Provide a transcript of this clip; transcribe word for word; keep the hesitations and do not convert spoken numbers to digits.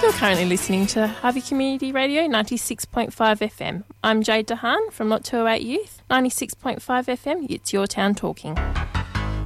You're currently listening to Harvey Community Radio ninety-six point five F M. I'm Jade Dehaan from Lot two oh eight Youth. ninety-six point five F M, it's your town talking.